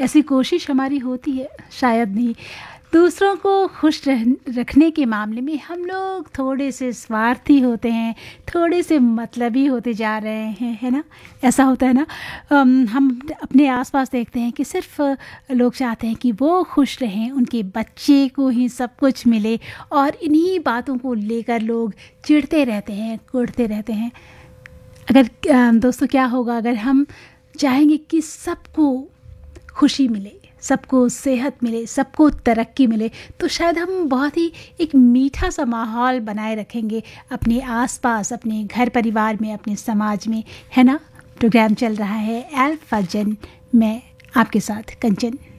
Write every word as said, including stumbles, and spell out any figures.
ऐसी कोशिश हमारी होती है? शायद नहीं। दूसरों को खुश रह रखने के मामले में हम लोग थोड़े से स्वार्थी होते हैं, थोड़े से मतलबी होते जा रहे हैं, है ना? ऐसा होता है ना। अम, हम अपने आसपास देखते हैं कि सिर्फ लोग चाहते हैं कि वो खुश रहें, उनके बच्चे को ही सब कुछ मिले, और इन्हीं बातों को लेकर लोग चिढ़ते रहते हैं, कुढ़ते रहते हैं। अगर अ, दोस्तों क्या होगा अगर हम चाहेंगे कि सबको खुशी मिले, सबको सेहत मिले, सबको तरक्की मिले, तो शायद हम बहुत ही एक मीठा सा माहौल बनाए रखेंगे अपने आसपास, अपने घर परिवार में, अपने समाज में, है ना? प्रोग्राम चल रहा है अल्फाजन में आपके साथ कंचन।